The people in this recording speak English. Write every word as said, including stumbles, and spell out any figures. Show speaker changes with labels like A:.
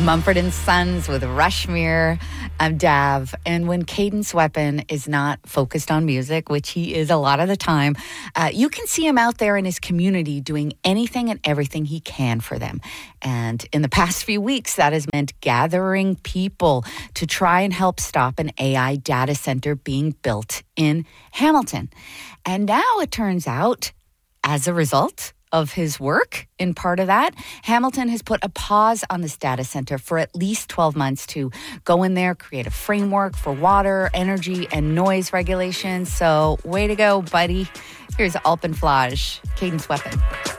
A: Mumford and Sons with Rushmere, um, Dav. And when Cadence Weapon is not focused on music, which he is a lot of the time, uh, you can see him out there in his community doing anything and everything he can for them. And in the past few weeks, that has meant gathering people to try and help stop an A I data center being built in Hamilton. And now it turns out, as a result of his work, in part of that, Hamilton has put a pause on this data center for at least twelve months to go in there, create a framework for water, energy, and noise regulation. So way to go, buddy. Here's Alpenflage, Cadence Weapon.